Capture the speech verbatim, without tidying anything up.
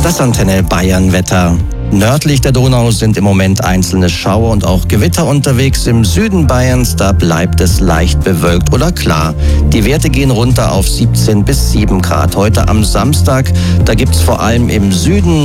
Das Antenne Bayern Wetter. Nördlich der Donau sind im Moment einzelne Schauer und auch Gewitter unterwegs. Im Süden Bayerns, da bleibt es leicht bewölkt oder klar. Die Werte gehen runter auf siebzehn bis sieben Grad. Heute am Samstag, da gibt's vor allem im Süden